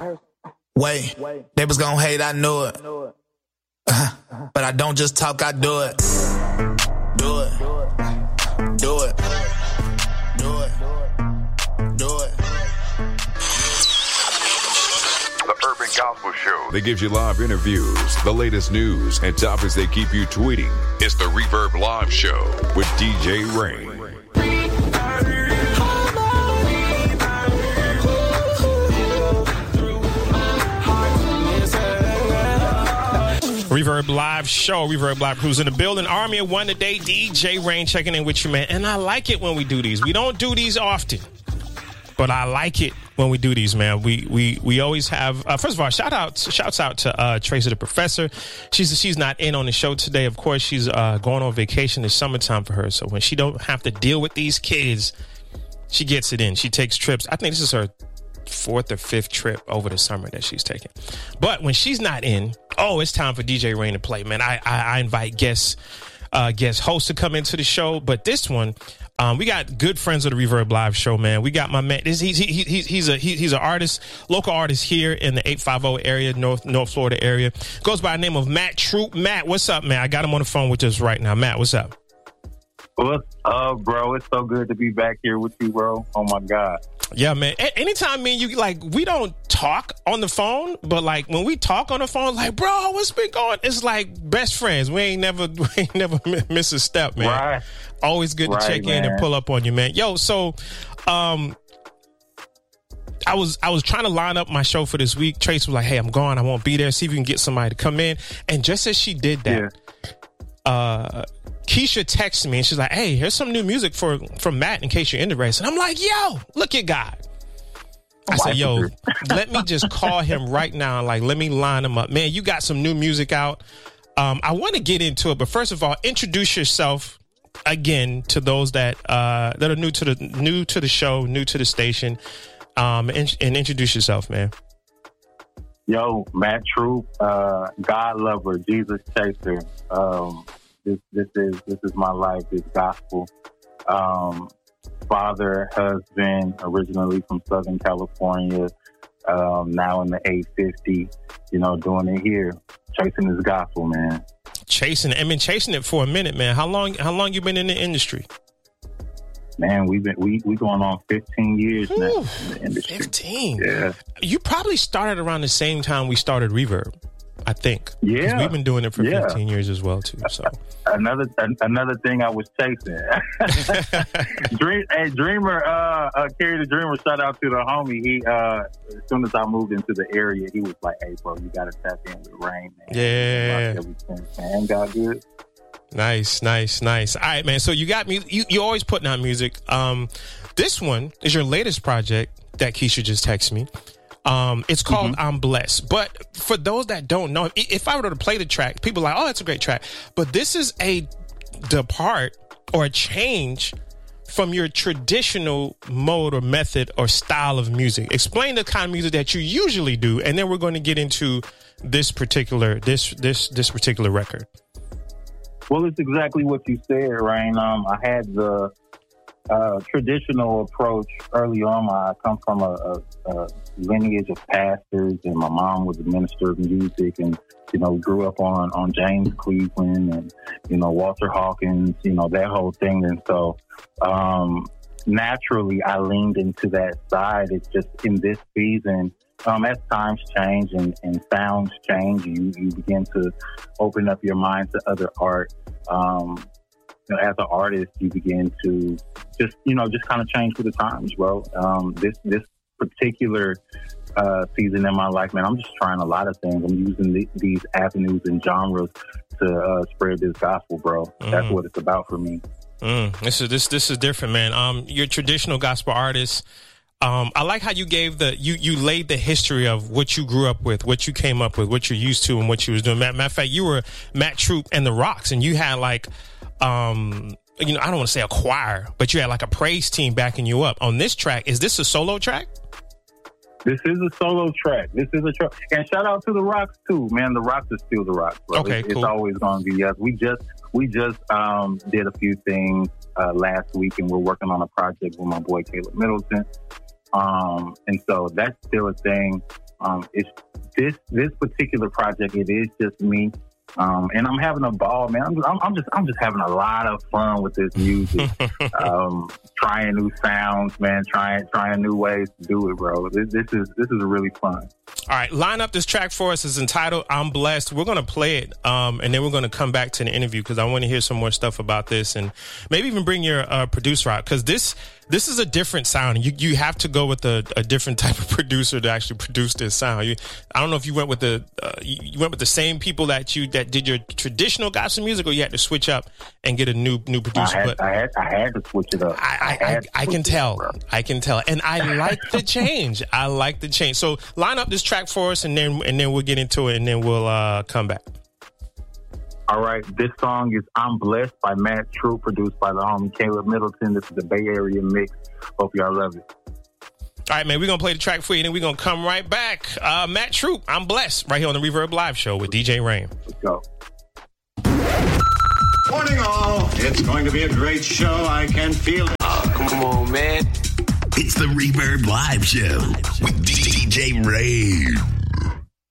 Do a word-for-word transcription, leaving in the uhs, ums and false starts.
Wait, they was gonna hate, I knew it. Uh, but I don't just talk, I do it. Do it. Do it. Do it. Do it. The Urban Gospel Show that gives you live interviews, the latest news, and topics that keep you tweeting. It's the Reverb Live Show with D J Rain. Reverb Live Show, Reverb Live Crew's in the building. Army of One today, D J Rain checking in with you, man. And I like it when we do these. We don't do these often, but I like it when we do these, man. We we we always have. Uh, first of all, shout out, shouts out to uh, Tracy the Professor. She's she's not in on the show today. Of course, she's uh, going on vacation. It's summertime for her, so when she don't have to deal with these kids, she gets it in. She takes trips. I think this is her fourth or fifth trip over the summer that she's taking. But when she's not in, oh, it's time for D J Rain to play, man. I I, I invite guests, uh, guest hosts to come into the show. But this one, um, we got good friends of the Reverb Live Show, man. We got my man. This, he's he, he, he's a he, he's an artist, local artist here in the eight fifty area, North North Florida area. Goes by the name of Matt Troop. Matt, what's up, man? I got him on the phone with us right now. Matt, what's up? What's up, bro? It's so good to be back here with you, bro. Oh my God. Yeah, man. A- anytime me and you, like, we don't talk on the phone, but like when we talk on the phone, like, bro, what's been going? It's like best friends. We ain't never, we ain't never miss a step, man. Right. Always good to right, check man. in and pull up on you, man. Yo, so, um, I was I was trying to line up my show for this week. Trace was like, hey, I'm gone. I won't be there. See if you can get somebody to come in. And just as she did that, yeah. uh. Keisha texted me and she's like, hey, here's some new music for from Matt in case you're into race. And I'm like, yo, look at God. I said, yo, let me just call him right now. Like, let me line him up. Man, you got some new music out. Um, I want to get into it. But first of all, introduce yourself again to those that uh, that are new to the new to the show, new to the station, um, and, and introduce yourself, man. Yo, Matt Troop, uh, God lover, Jesus chaser. Um, This this is this is my life. It's gospel. Um, father, husband, originally from Southern California. Um, now in the eight fifty. You know, doing it here, chasing this gospel, man. Chasing it. I've been chasing it for a minute, man. How long? How long you been in the industry? Man, we've been we we going on fifteen years now in the industry. Fifteen. Yeah. You probably started around the same time we started Reverb. I think. Yeah. We've been doing it for yeah. fifteen years as well, too. So Another another thing I was chasing. Dream, hey, Dreamer, uh, uh, Kerry the Dreamer, shout out to the homie. He, uh, as soon as I moved into the area, he was like, hey, bro, you got to tap in with Rain, man. Yeah. Man, got good. Nice, nice, nice. All right, man. So you got me. You, you're always putting out music. Um, this one is your latest project that Keisha just texted me. Um, it's called mm-hmm. I'm Blessed. But for those that don't know, if I were to play the track, people are like, oh, that's a great track. But this is a depart or a change from your traditional mode or method or style of music. Explain the kind of music that you usually do, and then we're going to get into this particular this this this particular record. Well, it's exactly what you said, Rain. Um, I had the uh, traditional approach early on. I come from a, a, a lineage of pastors, and my mom was a minister of music, and you know, grew up on on James Cleveland and you know Walter Hawkins, you know that whole thing, and so um, naturally I leaned into that side. It's just in this season, um, as times change and, and sounds change, you you begin to open up your mind to other art. Um, you know, as an artist, you begin to just you know just kind of change with the times, bro. Um, this this particular uh, season in my life, man, I'm just trying a lot of things. I'm using the, these avenues and genres to uh, spread this gospel, bro. Mm. That's what it's about for me. Mm. This is this this is different, man. Um, you're a traditional gospel artist. Um, I like how you gave the you you laid the history of what you grew up with, what you came up with, what you're used to, and what you was doing. Matter, matter of fact, you were Matt Troop and the Rocks, and you had like, um, you know, I don't want to say a choir, but you had like a praise team backing you up. On this track, is this a solo track? This is a solo track. This is a track, and shout out to the Rocks too, man. The Rocks is still the Rocks, bro. Okay, it's, cool. It's always going to be us. We just we just um, did a few things uh, last week, and we're working on a project with my boy Caleb Middleton. Um, and so that's still a thing. Um, it's this this particular project. It is just me. Um, and I'm having a ball, man. I'm, I'm, I'm just, I'm just having a lot of fun with this music. um, trying new sounds, man. Trying, trying new ways to do it, bro. This, this is, this is really fun. All right, line up this track for us. It's entitled "I'm Blessed." We're gonna play it, um, and then we're gonna come back to the interview because I want to hear some more stuff about this, and maybe even bring your uh, producer out because this. This is a different sound. You you have to go with a, a different type of producer to actually produce this sound. You, I don't know if you went with the uh, you, you went with the same people that you that did your traditional gospel music, or you had to switch up and get a new new producer. I had, but I had, I had to switch it up. I I, I, I can tell. Up, I can tell, and I like the change. I like the change. So line up this track for us, and then and then we'll get into it, and then we'll uh, come back. All right, this song is "I'm Blessed" by Matt Troop, produced by the homie Caleb Middleton. This is the Bay Area mix. Hope y'all love it. All right, man, we're going to play the track for you, and then we're going to come right back. Uh, Matt Troop, "I'm Blessed," right here on the Reverb Live Show with D J Rain. Let's go. Morning, all. It's going to be a great show. I can feel it. Oh, come on, man. It's the Reverb Live Show with D J Rain.